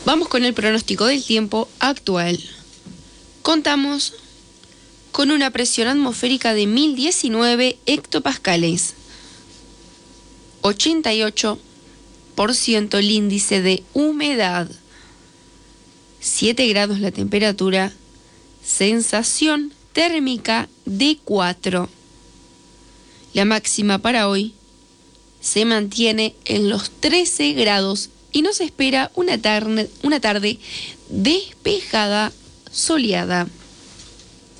Vamos con el pronóstico del tiempo actual. Contamos con una presión atmosférica de 1019 hectopascales, 88% el índice de humedad, 7 grados la temperatura, sensación térmica de 4. La máxima para hoy se mantiene en los 13 grados y nos espera una tarde despejada, soleada.